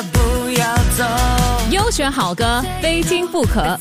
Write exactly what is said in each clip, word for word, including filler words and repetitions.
不要走。 优选好歌，非听不可。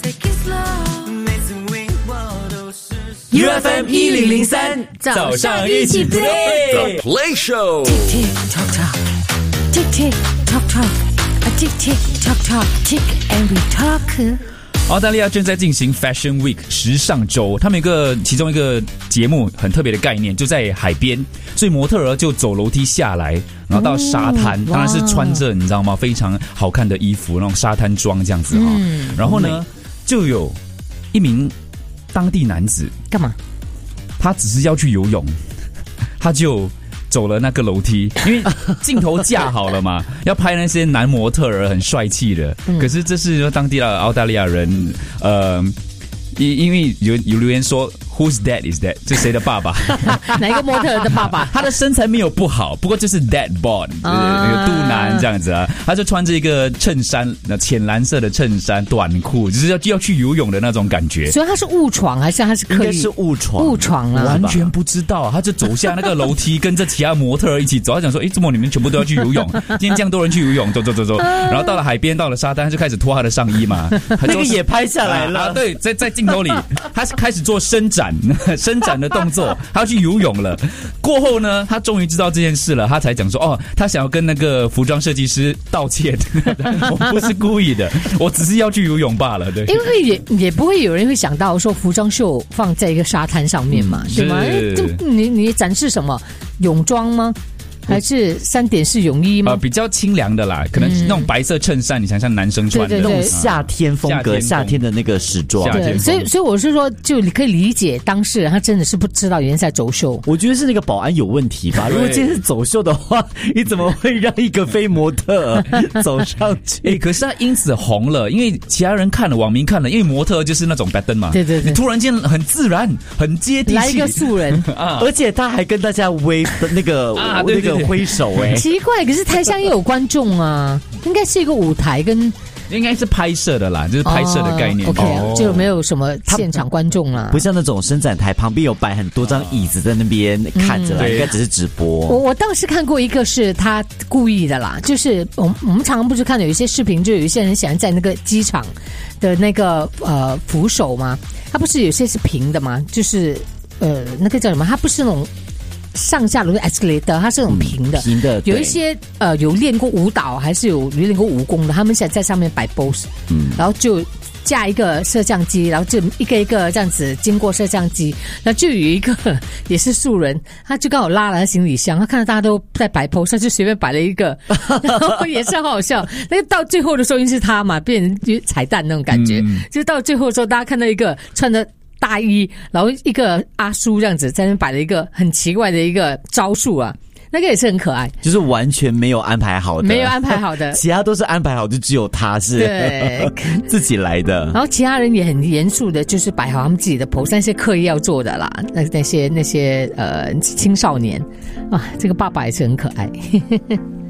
U F M 一零零三，早上一起 play The Play Show。 Tick tick tock tock, tick tick tock tock, a tick tick tock tock, tick and we talk。 澳大利亚正在进行 Fashion Week 时尚周，他们有一个其中一个节目很特别的概念，就在海边，所以模特儿就走楼梯下来，然后到沙滩， 哦、 当然是穿着你知道吗？非常好看的衣服，那种沙滩装这样子哈、哦嗯。然后呢，就有一名当地男子干嘛？ 他只是要去游泳，他就走了那个楼梯，因为镜头架好了嘛，要拍那些男模特儿很帅气的、嗯。可是这是当地的澳大利亚人，呃，因因为有有留言说 ，Whose dad is that？ 这谁的爸爸？ 哪一个模特儿的爸爸？ 他的身材没有不好，不过就是 dad bod， 就是那个肚腩这样子啊。他就穿着一个衬衫，浅蓝色的衬衫、短裤，就是要要去游泳的那种感觉。 所以他是误闯还是他是刻意？ 应该是误闯， 误闯了， 完全不知道。他就走下那个楼梯，跟着其他模特儿一起走。他讲说：“哎，怎么你们全部都要去游泳？今天这样多人去游泳，走走走走。”然后到了海边，到了沙滩，他就开始脱他的上衣嘛。 那个也拍下来了。 啊，对，在在镜头里，他开始做伸展，伸展的动作，他要去游泳了。过后呢，他终于知道这件事了，他才讲说：“哦，他想要跟那个服装设计师道歉，我不是故意的，我只是要去游泳罢了。”对， 因为也也不会有人会想到说服装秀放在一个沙滩上面嘛，嗯、对吗？就你你展示什么泳装吗？还是三点式泳衣吗？ 呃，比较清凉的啦，可能那种白色衬衫，嗯、你想像男生穿的对对对那种夏天风格，夏天的那个时装。 对，所以所以我是说，就你可以理解当事人他真的是不知道原来在走秀。 我觉得是那个保安有问题吧。如果今天是走秀的话，你怎么会让一个非模特走上去？ 哎、欸，可是他因此红了，因为其他人看了，网民看了，因为模特就是那种 pattern 嘛， 对对对， 你突然间很自然，很接地气， 来一个素人啊，而且他还跟大家微那个、啊、那个挥手、欸，哎。 奇怪，可是台上也有观众啊，应该是一个舞台跟。 应该是拍摄的啦，就是拍摄的概念。 哦、OK，、哦、就没有什么现场观众啦， 不像那种伸展台旁边有摆很多张椅子在那边看着啦，嗯、应该只是直播。 我我倒是看过一个是他故意的啦，就是我我们常常不是看到有一些视频，就有一些人喜欢在那个机场的那个呃扶手嘛，它不是有些是平的嘛，就是呃那个叫什么？它不是那种。上下楼的 escalator 它是那种平的， 嗯、平的。 有一些呃有练过舞蹈还是有练过武功的，他们想在上面摆 pose，嗯，然后就架一个摄像机，然后就一个一个这样子经过摄像机，然后就有一个也是素人，他就刚好拉了他行李箱，他看到大家都在摆 pose， 他就随便摆了一个，然后也是很好笑。那个到最后的时候，因为是他嘛，变成彩蛋那种感觉，嗯、就是到最后的时候，大家看到一个穿着大衣，然后一个阿叔这样子在那边摆了一个很奇怪的一个招数啊，那个也是很可爱， 就是完全没有安排好的， 没有安排好的， 其他都是安排好，就只有他是对自己来的。 然后其他人也很严肃的，就是摆好他们自己的 pose， 那些刻意要做的啦，那那些那些呃青少年啊，这个爸爸也是很可爱。